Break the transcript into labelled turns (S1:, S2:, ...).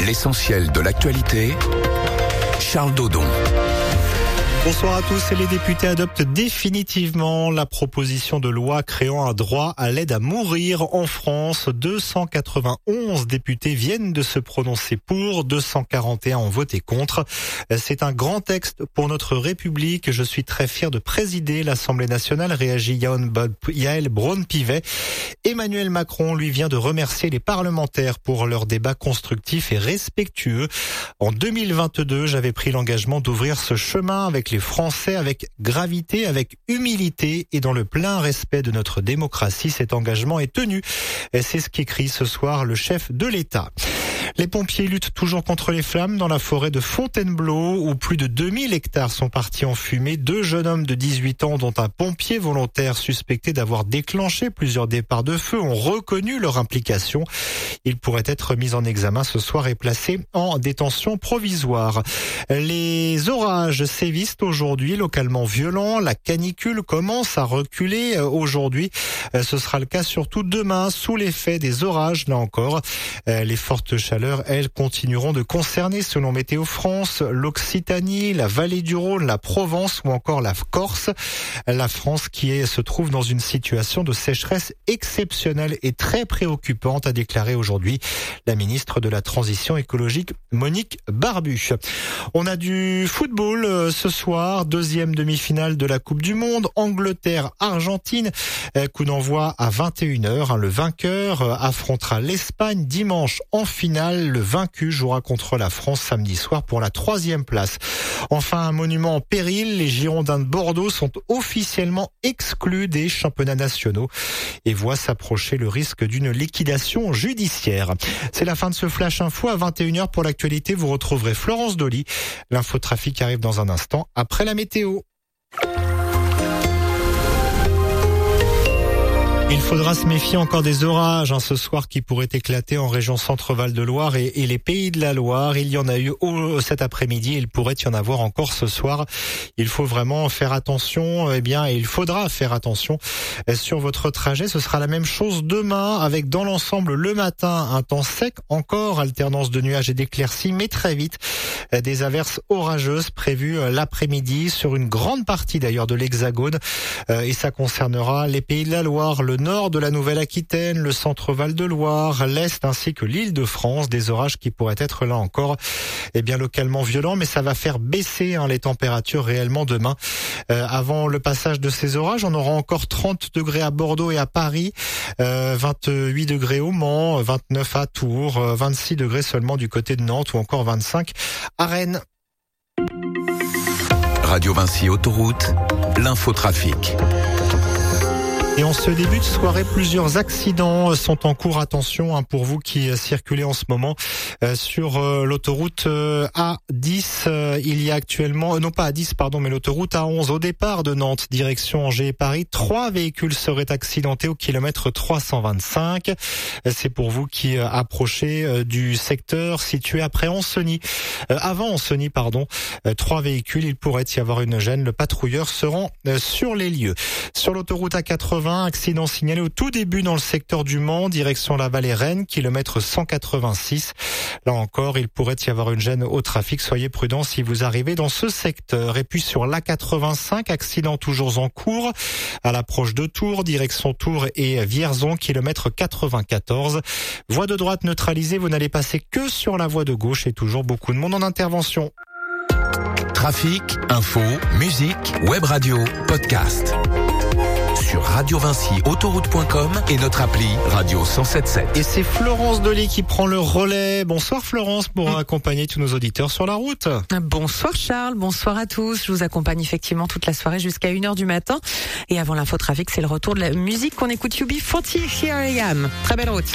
S1: L'essentiel de l'actualité, Charles Dodon.
S2: Bonsoir à tous. Les députés adoptent définitivement la proposition de loi créant un droit à l'aide à mourir en France. 291 députés viennent de se prononcer pour, 241 ont voté contre. C'est un grand texte pour notre République. Je suis très fier de présider l'Assemblée nationale, réagit Yael Braun-Pivet. Emmanuel Macron, lui, vient de remercier les parlementaires pour leur débat constructif et respectueux. En 2022, j'avais pris l'engagement d'ouvrir ce chemin avec les Français avec gravité, avec humilité et dans le plein respect de notre démocratie. Cet engagement est tenu. Et c'est ce qu'écrit ce soir le chef de l'État. Les pompiers luttent toujours contre les flammes dans la forêt de Fontainebleau où plus de 2000 hectares sont partis en fumée. 2 jeunes hommes de 18 ans dont un pompier volontaire suspecté d'avoir déclenché plusieurs départs de feu ont reconnu leur implication. Ils pourraient être mis en examen ce soir et placés en détention provisoire. Les orages sévissent aujourd'hui, localement violents. La canicule commence à reculer aujourd'hui. Ce sera le cas surtout demain sous l'effet des orages, là encore. Les fortes chaleurs, elles, continueront de concerner, selon Météo France, l'Occitanie, la vallée du Rhône, la Provence ou encore la Corse. La France qui se trouve dans une situation de sécheresse exceptionnelle et très préoccupante, a déclaré aujourd'hui la ministre de la Transition écologique, Monique Barbu. On a du football ce soir, deuxième demi-finale de la Coupe du Monde, Angleterre-Argentine, coup d'envoi à 21h. Le vainqueur affrontera l'Espagne dimanche en finale. Le vaincu jouera contre la France samedi soir pour la 3e place. Enfin, un monument en péril, les Girondins de Bordeaux sont officiellement exclus des championnats nationaux et voient s'approcher le risque d'une liquidation judiciaire. C'est la fin de ce Flash Info. À 21h pour l'actualité, vous retrouverez Florence Dolly. L'infotrafic arrive dans un instant après la météo. Il faudra se méfier encore des orages ce soir qui pourraient éclater en région Centre-Val de Loire et les Pays de la Loire. Il y en a eu cet après-midi, il pourrait y en avoir encore ce soir. Il faut vraiment faire attention, et il faudra faire attention sur votre trajet. Ce sera la même chose demain avec dans l'ensemble le matin un temps sec encore, alternance de nuages et d'éclaircies, mais très vite des averses orageuses prévues l'après-midi sur une grande partie d'ailleurs de l'Hexagone et ça concernera les Pays de la Loire, le nord de la Nouvelle-Aquitaine, le centre-Val de Loire, l'Est ainsi que l'Île-de-France. Des orages qui pourraient être là encore localement violents, mais ça va faire baisser les températures réellement demain. Avant le passage de ces orages, on aura encore 30 degrés à Bordeaux et à Paris, 28 degrés au Mans, 29 à Tours, 26 degrés seulement du côté de Nantes ou encore 25 à Rennes.
S1: Radio Vinci Autoroute, l'infotrafic.
S2: Et en ce début de soirée, plusieurs accidents sont en cours. Attention pour vous qui circulez en ce moment sur l'autoroute A10. Il y a actuellement, non pas A10 pardon, mais l'autoroute A11 au départ de Nantes, direction Angers et Paris. 3 véhicules seraient accidentés au kilomètre 325. C'est pour vous qui approchez du secteur situé après Ancenis. Avant Ancenis, 3 véhicules, il pourrait y avoir une gêne. Le patrouilleur se rend sur les lieux. Sur l'autoroute A80, accident signalé au tout début dans le secteur du Mans, direction la vallée Rennes, kilomètre 186. Là encore, il pourrait y avoir une gêne au trafic. Soyez prudents si vous arrivez dans ce secteur. Et puis sur l'A85, accident toujours en cours, à l'approche de Tours, direction Tours et Vierzon, kilomètre 94. Voie de droite neutralisée, vous n'allez passer que sur la voie de gauche et toujours beaucoup de monde en intervention.
S1: Trafic, info, musique, web radio, podcast. Sur radiovinciautoroute.com et notre appli Radio 107.7.
S2: Et c'est Florence Dolly qui prend le relais. Bonsoir Florence pour accompagner tous nos auditeurs sur la route.
S3: Bonsoir Charles, bonsoir à tous. Je vous accompagne effectivement toute la soirée jusqu'à 1h du matin. Et avant l'infotrafic, c'est le retour de la musique qu'on écoute. UB40, Here I Am. Très belle route.